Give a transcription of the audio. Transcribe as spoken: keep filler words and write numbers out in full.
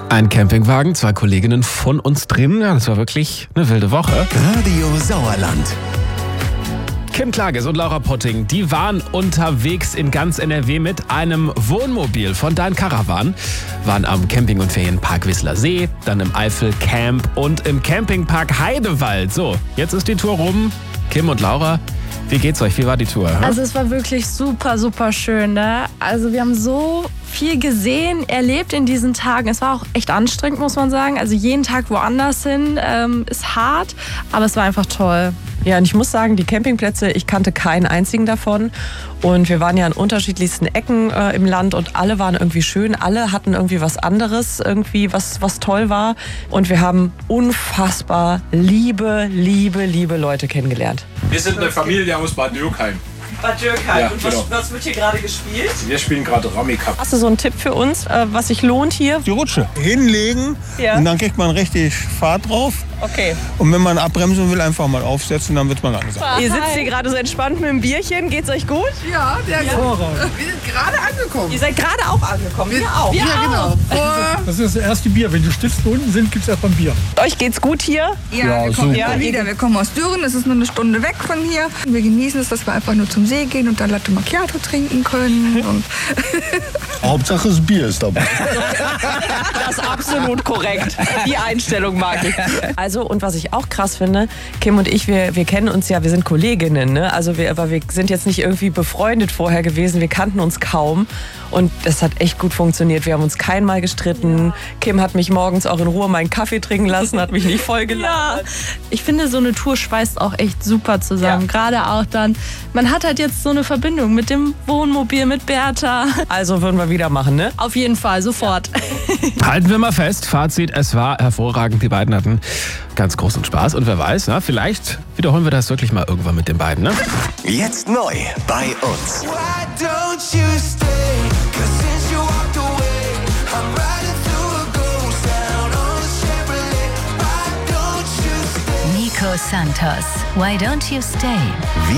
Ein Campingwagen, zwei Kolleginnen von uns drin. Ja, das war wirklich eine wilde Woche. Radio Sauerland. Kim Klages und Laura Potting, die waren unterwegs in ganz N R W mit einem Wohnmobil von Dein Caravan. Waren am Camping- und Ferienpark Whistler See, dann im Eifel Camp und im Campingpark Heidewald. So, jetzt ist die Tour rum. Kim und Laura, wie geht's euch? Wie war die Tour? Hm? Also es war wirklich super, super schön. Ne? Also wir haben so viel gesehen, erlebt in diesen Tagen. Es war auch echt anstrengend, muss man sagen. Also jeden Tag woanders hin ähm, ist hart, aber es war einfach toll. Ja, und ich muss sagen, die Campingplätze, ich kannte keinen einzigen davon. Und wir waren ja an unterschiedlichsten Ecken äh, im Land und alle waren irgendwie schön. Alle hatten irgendwie was anderes, irgendwie was, was toll war. Und wir haben unfassbar liebe, liebe, liebe Leute kennengelernt. Wir sind eine Familie aus Bad Dürkheim. Bad Dürkheim. Ja, und was, genau. was wird hier gerade gespielt? Wir spielen gerade Rummy Cup. Hast du so einen Tipp für uns, äh, was sich lohnt hier? Die Rutsche hinlegen Ja. und dann kriegt man richtig Fahrt drauf. Okay. Und wenn man abbremsen will, einfach mal aufsetzen, dann wird man langsam. Ihr sitzt hier gerade so entspannt mit dem Bierchen. Geht's euch gut? Ja, der ja. Wir sind gerade angekommen. Ihr seid gerade auch angekommen. Wir, auch. Ja, genau. Das ist das erste Bier. Wenn die Stifte unten sind, gibt es erstmal ein Bier. Euch geht's gut hier? Ja, wir kommen super. ja, wieder. Wir kommen aus Düren, das ist nur eine Stunde weg von hier. Wir genießen es, dass wir einfach nur zum See gehen und da Latte Macchiato trinken können. Und Hauptsache das Bier ist dabei. Das ist absolut korrekt. Die Einstellung mag ich. Also, und was ich auch krass finde, Kim und ich, wir, wir kennen uns ja, wir sind Kolleginnen, ne? Also wir, aber wir sind jetzt nicht irgendwie befreundet vorher gewesen, wir kannten uns kaum. Und das hat echt gut funktioniert. Wir haben uns kein Mal gestritten. Kim hat mich morgens auch in Ruhe meinen Kaffee trinken lassen, hat mich nicht voll gelabert. Ja, ich finde, so eine Tour schweißt auch echt super zusammen. Ja. Gerade auch dann, man hat halt jetzt so eine Verbindung mit dem Wohnmobil, mit Bertha. Also würden wir wieder machen, ne? Auf jeden Fall, sofort. Halten wir mal fest, Fazit, es war hervorragend. Die beiden hatten ganz großen Spaß. Und wer weiß, na, vielleicht wiederholen wir das wirklich mal irgendwann mit den beiden. Ne? Jetzt neu bei uns. Nico Santos, Why Don't You Stay?